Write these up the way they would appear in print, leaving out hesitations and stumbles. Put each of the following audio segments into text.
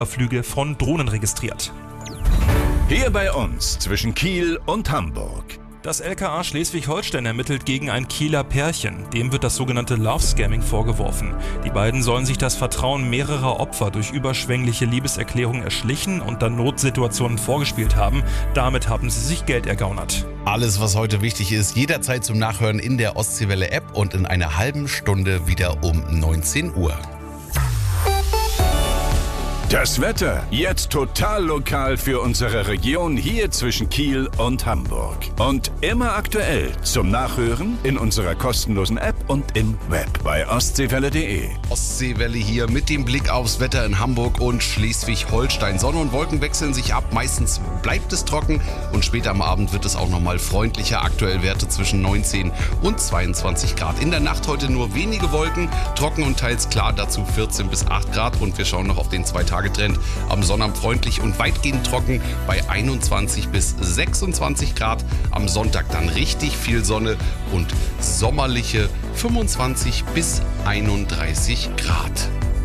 Flüge von Drohnen registriert. Hier bei uns zwischen Kiel und Hamburg. Das LKA Schleswig-Holstein ermittelt gegen ein Kieler Pärchen. Dem wird das sogenannte Love-Scamming vorgeworfen. Die beiden sollen sich das Vertrauen mehrerer Opfer durch überschwängliche Liebeserklärungen erschlichen und dann Notsituationen vorgespielt haben. Damit haben sie sich Geld ergaunert. Alles, was heute wichtig ist, jederzeit zum Nachhören in der Ostseewelle-App und in einer halben Stunde wieder um 19 Uhr. Das Wetter jetzt total lokal für unsere Region hier zwischen Kiel und Hamburg. Und immer aktuell zum Nachhören in unserer kostenlosen App und im Web bei ostseewelle.de. Ostseewelle hier mit dem Blick aufs Wetter in Hamburg und Schleswig-Holstein. Sonne und Wolken wechseln sich ab. Meistens bleibt es trocken und später am Abend wird es auch nochmal freundlicher. Aktuell Werte zwischen 19 und 22 Grad. In der Nacht heute nur wenige Wolken, trocken und teils klar, dazu 14 bis 8 Grad. Und wir schauen noch auf den 2-Tage-Trend. Am Sonnabend freundlich und weitgehend trocken bei 21 bis 26 Grad. Am Sonntag dann richtig viel Sonne und sommerliche 25 bis 31 Grad.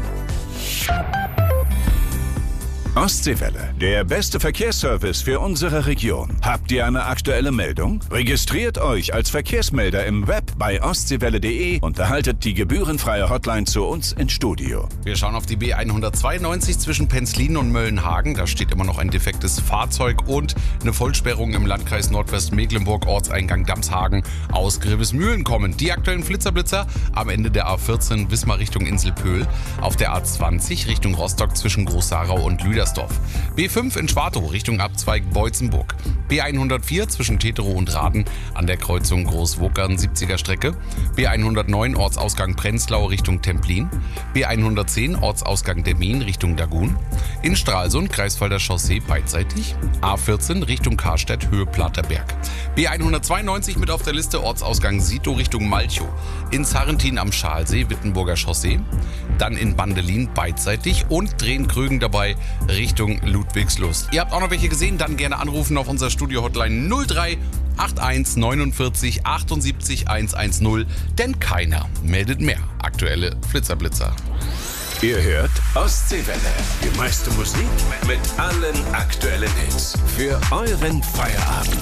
Ostseewelle, der beste Verkehrsservice für unsere Region. Habt ihr eine aktuelle Meldung? Registriert euch als Verkehrsmelder im Web bei ostseewelle.de und erhaltet die gebührenfreie Hotline zu uns ins Studio. Wir schauen auf die B192 zwischen Penzlin und Möllenhagen. Da steht immer noch ein defektes Fahrzeug und eine Vollsperrung im Landkreis Nordwestmecklenburg, Ortseingang Damshagen aus Grevesmühlen kommen. Die aktuellen Flitzer am Ende der A14 Wismar Richtung Inselpöhl. Auf der A20 Richtung Rostock zwischen Groß-Sarau und Lüdersdorf. B5 in Schwartow Richtung Abzweig Beutzenburg. B104 zwischen Teterow und Raden an der Kreuzung Großwuckern 70er Strecke. B109 Ortsausgang Prenzlau Richtung Templin. B110 Ortsausgang Demmin Richtung Dagun. In Stralsund Greifswalder Chaussee beidseitig. A14 Richtung Karstedt Höhe Platerberg. B192 mit auf der Liste Ortsausgang Sito Richtung Malchow. In Sarrentin am Schalsee Wittenburger Chaussee. Dann in Bandelin beidseitig und Drehen-Krügen dabei Richtung Ludwigslust. Ihr habt auch noch welche gesehen? Dann gerne anrufen auf unserer Studio-Hotline 03 81 49 78 110, denn keiner meldet mehr. Aktuelle Flitzerblitzer. Ihr hört Ostseewelle. Die meiste Musik mit allen aktuellen Hits für euren Feierabend.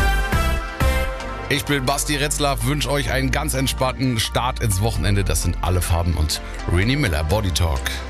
Ich bin Basti Retzlaff, wünsche euch einen ganz entspannten Start ins Wochenende. Das sind Alle Farben und Rini Miller, Body Talk.